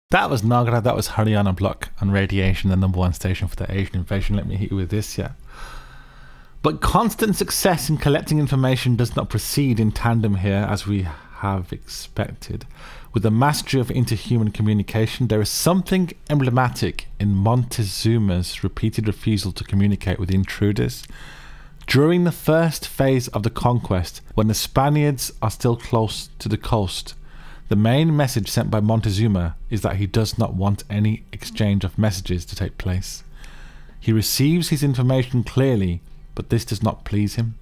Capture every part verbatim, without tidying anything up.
That was Nagra, that was Haryana Block on Radiation, the number one station for the Asian invasion. Let me hit you with this, yeah. But constant success in collecting information does not proceed in tandem here as we have expected. With the mastery of interhuman communication, there is something emblematic in Montezuma's repeated refusal to communicate with intruders. During the first phase of the conquest, when the Spaniards are still close to the coast, the main message sent by Montezuma is that he does not want any exchange of messages to take place. He receives his information clearly, but this does not please him.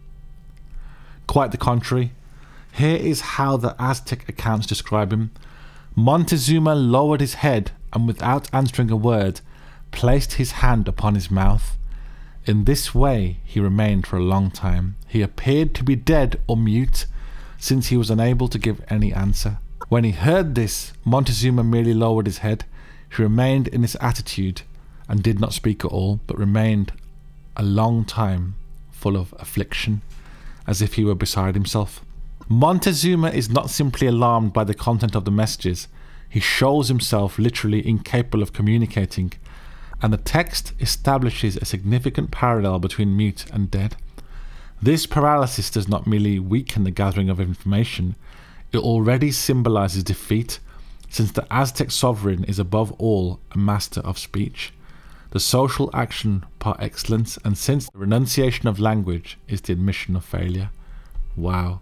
Quite the contrary. Here is how the Aztec accounts describe him. Montezuma lowered his head and, without answering a word, placed his hand upon his mouth. In this way he remained for a long time. He appeared to be dead or mute, since he was unable to give any answer. When he heard this, Montezuma merely lowered his head. He remained in this attitude and did not speak at all, but remained a long time full of affliction, as if he were beside himself. Montezuma is not simply alarmed by the content of the messages. He shows himself literally incapable of communicating, and the text establishes a significant parallel between mute and dead. This paralysis does not merely weaken the gathering of information, it already symbolizes defeat, since the Aztec sovereign is above all a master of speech, the social action par excellence, and since the renunciation of language is the admission of failure. Wow.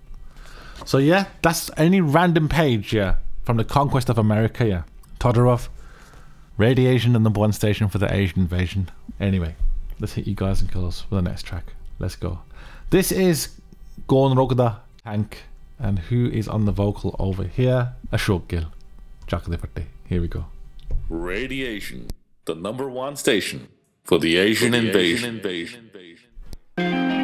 So yeah, that's any random page, yeah, from the conquest of America, yeah. Todorov, Radiation, the number one station for the Asian invasion. Anyway, let's hit you guys and girls with the next track. Let's go. This is Gorn Rogda Tank. And who is on the vocal over here? Ashok Gill. Chakravarti. Here we go. Radiation, the number one station for the Asian, for the invasion. Asian invasion.